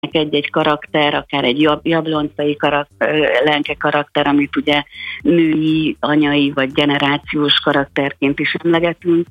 egy-egy karakter, akár egy jabloncai Lenke karakter, amit ugye női, anyai vagy generációs karakterként is emlegetünk,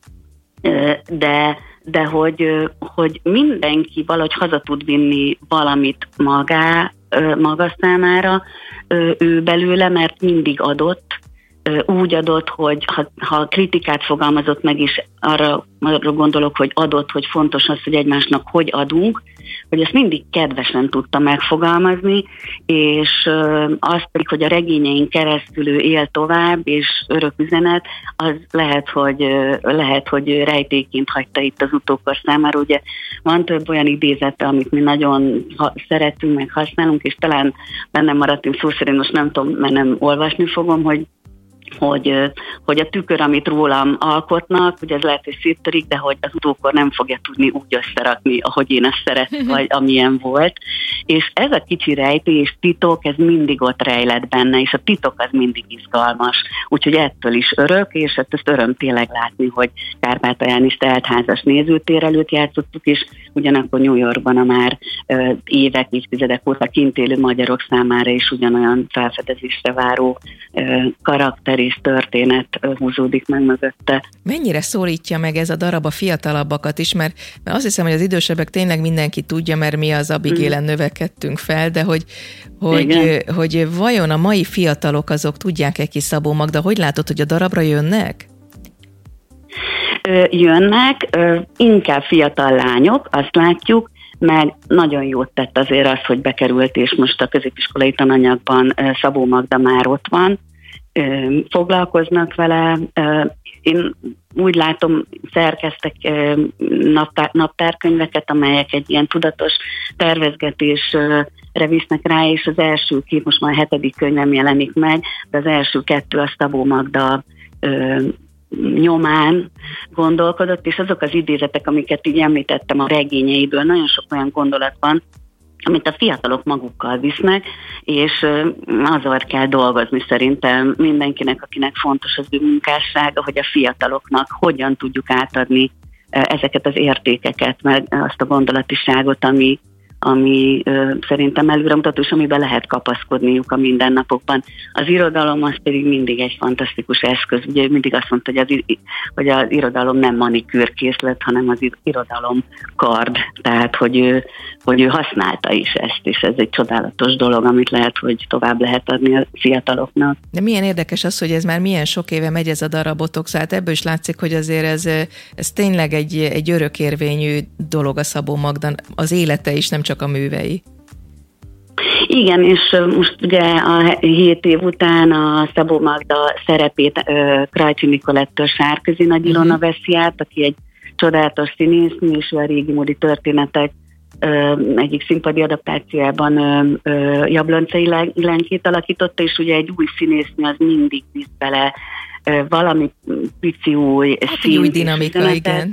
de hogy mindenki valahogy haza tud vinni valamit maga számára ő belőle, mert mindig adott, úgy adott, hogy ha kritikát fogalmazott meg is, arra gondolok, hogy adott, hogy fontos az, hogy egymásnak hogy adunk, hogy ezt mindig kedvesen tudta megfogalmazni, és azt pedig, hogy a regényein keresztül ő él tovább, és örök üzenet, az lehet, hogy rejtéként hagyta itt az utókor számára. Ugye van több olyan idézete, amit mi nagyon szeretünk, meg használunk, és talán bennem maradtunk szó szerint, most nem tudom, mert nem olvasni fogom, hogy a tükör, amit rólam alkotnak, ugye ez lehet, hogy széttörik, de hogy az utókor nem fogja tudni úgy összerakni, ahogy én ezt szerettem, vagy amilyen volt. És ez a kicsi rejtély és titok, ez mindig ott rejlett benne, és a titok az mindig izgalmas. Úgyhogy ettől is örök, és ezt öröm tényleg látni, hogy Kárpátalján is teltházas nézőtér előtt játszottuk, és ugyanakkor New Yorkban a már évek, évtizedek óta kint élő magyarok számára is ugyanolyan felfedezésre váró karakter és történet húzódik meg mögötte. Mennyire szólítja meg ez a darab a fiatalabbakat is, mert azt hiszem, hogy az idősebbek tényleg mindenki tudja, mert mi az Abigail-en növekedtünk fel, de hogy vajon a mai fiatalok azok tudják-e ki Szabó Magda? Hogy látod, hogy a darabra jönnek? Jönnek, inkább fiatal lányok, azt látjuk, meg nagyon jót tett azért az, hogy bekerült, és most a középiskolai tananyagban Szabó Magda már ott van, foglalkoznak vele. Én úgy látom, szerkeztek naptárkönyveket, amelyek egy ilyen tudatos tervezgetésre visznek rá, és az első két, most már a 7. könyvem jelenik meg, de az első 2 a Szabó Magda nyomán gondolkodott, és azok az idézetek, amiket így említettem a regényeiből, nagyon sok olyan gondolat van, amit a fiatalok magukkal visznek, és azért kell dolgozni szerintem mindenkinek, akinek fontos az ő munkássága, hogy a fiataloknak hogyan tudjuk átadni ezeket az értékeket, meg azt a gondolatiságot, ami szerintem előremutató, és amiben lehet kapaszkodniuk a mindennapokban. Az irodalom az pedig mindig egy fantasztikus eszköz. Ugye mindig azt mondta, hogy az irodalom nem manikűrkészlet, hanem az irodalom kard. Tehát, hogy ő használta is ezt, és ez egy csodálatos dolog, amit lehet, hogy tovább lehet adni a fiataloknak. De milyen érdekes az, hogy ez már milyen sok éve megy ez a darabotok, szóval ebből is látszik, hogy azért ez tényleg egy örökérvényű dolog a Szabó Magda, az élete is, nem csak a művei. Igen, és most ugye a 7 év után a Szabó Magda szerepét Krajcsi Nikolettől Sárközi Nagy Ilona veszi át, aki egy csodálatos színésznő, és a régi módi történetek egyik színpadi adaptációjában Jabloncai Lenkét alakította, és ugye egy új színésznő az mindig visz bele valami pici új szín. Új dinamika, igen.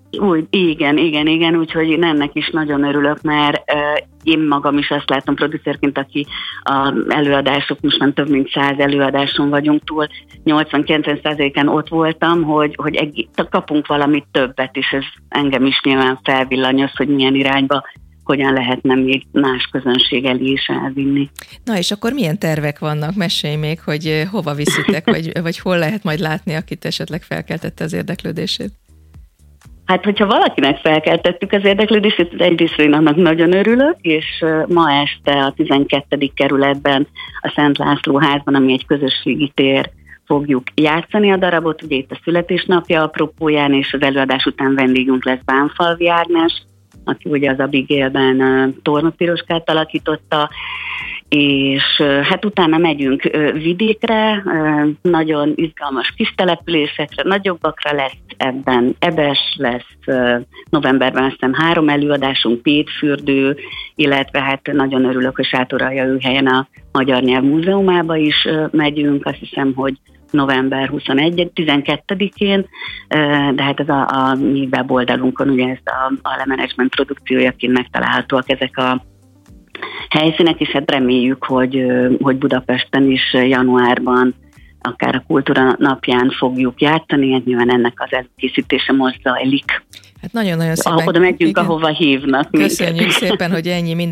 Igen, úgyhogy én ennek is nagyon örülök, mert én magam is azt látom producerként, aki az előadások, most már több mint 100 előadáson vagyunk túl, 80-90%-án ott voltam, hogy kapunk valamit többet, és ez engem is nyilván felvillanyoz, hogy milyen irányba, hogyan lehetne még más közönség elé is elvinni. Na és akkor milyen tervek vannak? Mesélj még, hogy hova viszitek, vagy hol lehet majd látni, akit esetleg felkeltette az érdeklődését? Hát, hogyha valakinek felkeltettük az érdeklődését, egyrészt én annak nagyon örülök, és ma este a 12. kerületben a Szent László házban, ami egy közösségi tér, fogjuk játszani a darabot, ugye itt a születésnapja apropóján, és az előadás után vendégünk lesz Bánfalvi Ágnes, aki ugye az Abigailben Torna Piroskát alakította, és hát utána megyünk vidékre, nagyon izgalmas kis településekre, nagyobbakra lesz ebben, Ebes lesz, novemberben azt hiszem 3 előadásunk, Pétfürdő, illetve hát nagyon örülök, hogy Sátoraljaújhelyen a Magyar Nyelv Múzeumába is megyünk, azt hiszem, hogy november 12-én, de hát ez a mi weboldalunkon, ugye ez a Le Management produkciójaként megtalálhatóak ezek a helyszínek, és hát reméljük, hogy Budapesten is januárban, akár a Kultúra napján fogjuk játszani, hát nyilván ennek az előkészítése most zajlik. Hát nagyon-nagyon szépen. Oda megyünk, ahova hívnak. Köszönjük szépen, hogy ennyi